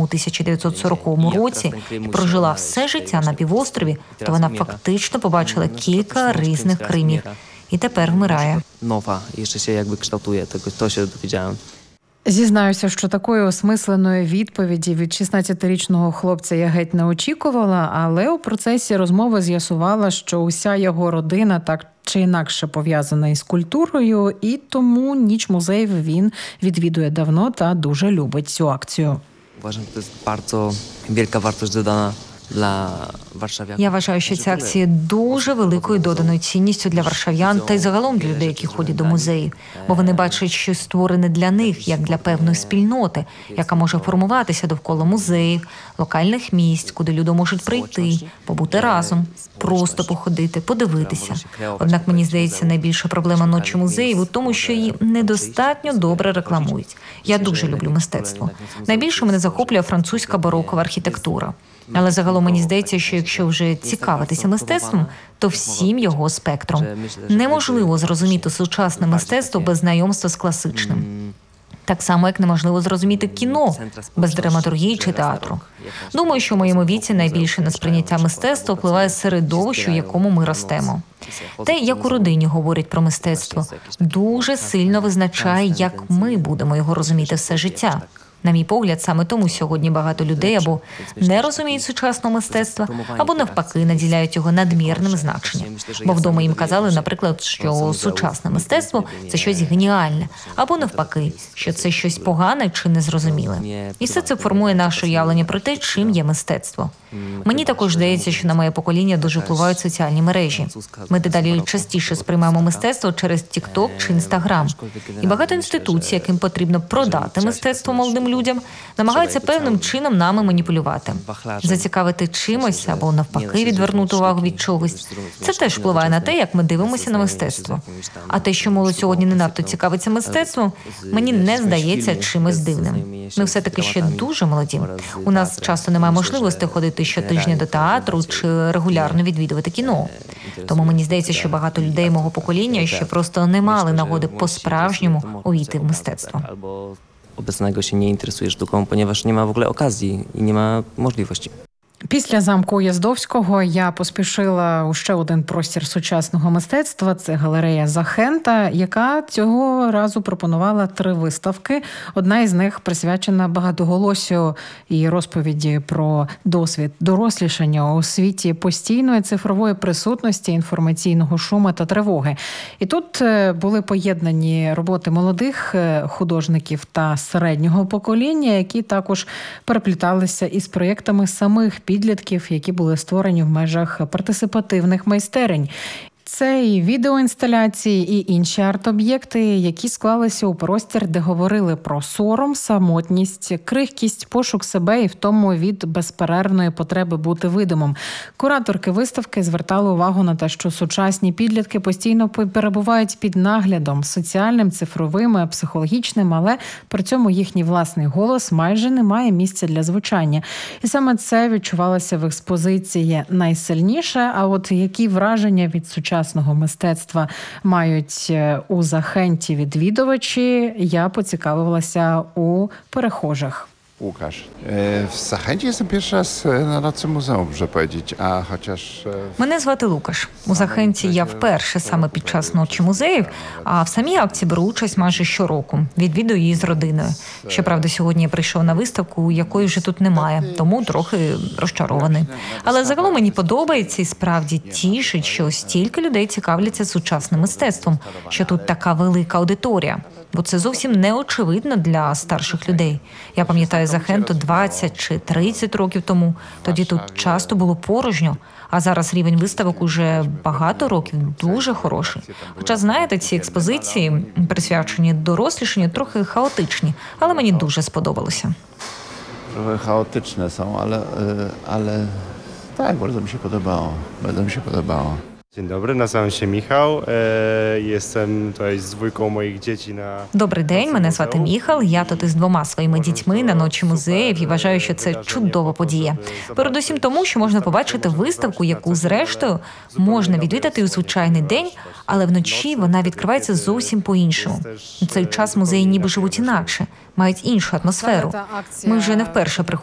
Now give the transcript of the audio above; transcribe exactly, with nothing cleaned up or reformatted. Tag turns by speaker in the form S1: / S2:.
S1: у тисяча дев'ятсот сороковому році і прожила все життя на півострові, то вона фактично побачила кілька різних Кримів. І тепер вмирає.
S2: Нова, і ще якби kształtuje, то się dowiedziałem.
S3: Зізнаюся, що такої осмисленої відповіді від шістнадцятирічного хлопця я геть не очікувала, але у процесі розмови з'ясувала, що уся його родина так чи інакше пов'язана із культурою, і тому ніч музеїв він відвідує давно та дуже любить цю акцію.
S2: Вважаю, що це дуже велика вартість додана для варшавян.
S1: Я вважаю, що ця акція дуже великою доданою цінністю для варшав'ян та й загалом для людей, які ходять до музеїв. Бо вони бачать щось створене для них, як для певної спільноти, яка може формуватися довкола музеїв, локальних місць, куди люди можуть прийти, побути разом, просто походити, подивитися. Однак, мені здається, найбільша проблема ночі музеїв у тому, що її недостатньо добре рекламують. Я дуже люблю мистецтво. Найбільше мене захоплює французька барокова архітектура. Але загалом мені здається, що якщо вже цікавитися мистецтвом, то всім його спектром. Неможливо зрозуміти сучасне мистецтво без знайомства з класичним. Так само, як неможливо зрозуміти кіно без драматургії чи театру. Думаю, що в моєму віці найбільше на сприйняття мистецтва впливає середовище, в якому ми ростемо. Те, як у родині говорять про мистецтво, дуже сильно визначає, як ми будемо його розуміти все життя. На мій погляд, саме тому сьогодні багато людей або не розуміють сучасного мистецтва, або навпаки наділяють його надмірним значенням. Бо вдома їм казали, наприклад, що сучасне мистецтво – це щось геніальне, або навпаки, що це щось погане чи незрозуміле. І все це формує наше уявлення про те, чим є мистецтво. Мені також здається, що на моє покоління дуже впливають соціальні мережі. Ми дедалі частіше сприймаємо мистецтво через тік-ток чи інстаграм. І багато інституцій, яким потрібно продати мистецтво молодим людям, намагаються певним чином нами маніпулювати. Зацікавити чимось або навпаки відвернути увагу від чогось. Це теж впливає на те, як ми дивимося на мистецтво. А те, що молодь сьогодні не надто цікавиться мистецтвом, мені не здається чимось дивним. Ми все-таки ще дуже молоді. У нас часто немає можливості ходити щотижня до театру чи регулярно відвідувати кіно. Тому мені здається, що багато людей мого покоління ще просто не мали нагоди по-справжньому увійти в мистецтво.
S2: Obecnego się nie interesuje sztuką, ponieważ nie ma w ogóle okazji i nie ma możliwości.
S3: Після замку Уяздовського я поспішила у ще один простір сучасного мистецтва – це галерея Захента, яка цього разу пропонувала три виставки. Одна із них присвячена багатоголоссю і розповіді про досвід дорослішання у світі постійної цифрової присутності, інформаційного шуму та тривоги. І тут були поєднані роботи молодих художників та середнього покоління, які також перепліталися із проєктами самих підлітків, які були створені в межах партисипативних майстерень. Це і відеоінсталяції, і інші арт-об'єкти, які склалися у простір, де говорили про сором, самотність, крихкість, пошук себе і в тому від безперервної потреби бути видимим. Кураторки виставки звертали увагу на те, що сучасні підлітки постійно перебувають під наглядом соціальним, цифровим, психологічним, але при цьому їхній власний голос майже не має місця для звучання. І саме це відчувалося в експозиції найсильніше. А от які враження від сучасного сучасного мистецтва мають у Захенті відвідувачі, я поцікавилася у перехожих.
S4: Łukasz. W Zachęcie jestem pierwszy raz na nocy muzeum, muszę powiedzieć, a chociaż...
S1: Мене звати Лукаш. У Захенті я вперше саме під час ночі музеїв, а в самій акції беру участь майже щороку. Відвідую її з родиною. Щоправда, сьогодні я прийшов на виставку, якої вже тут немає, тому трохи розчарований. Але загалом мені подобається і справді тішить, що стільки людей цікавляться сучасним мистецтвом, що тут така велика аудиторія. Бо це зовсім не очевидно для старших людей. Я пам'ятаю Захенту двадцять чи тридцять років тому. Тоді тут часто було порожньо, а зараз рівень виставок уже багато років дуже хороший. Хоча, знаєте, ці експозиції, присвячені дорослішанню, трохи хаотичні, але мені дуже сподобалося.
S4: Trochę chaotyczne są, ale, ale tak, bardzo mi się podobało. Bardzo mi się podobało.
S5: Dzień dobry, nazywam się Michał. E, jestem tutaj z dwójką moich dzieci na...
S1: Добрий день, мене звати Міхал. Я тут із двома своїми дітьми на ночі музеїв і вважаю, що це чудова подія. Передусім тому, що можна побачити виставку, яку, зрештою, можна відвідати у звичайний день, але вночі вона відкривається зовсім по-іншому. У цей час музеї ніби живуть інакше, мають іншу атмосферу. Ми вже не вперше приходимо